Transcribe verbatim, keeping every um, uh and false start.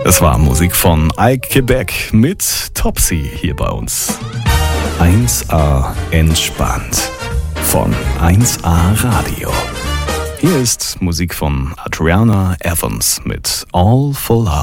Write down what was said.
Das war Musik von Ike Quebec mit Topsy hier bei uns. eins A entspannt von eins A Radio. Hier ist Musik von Adriana Evans mit All for Love.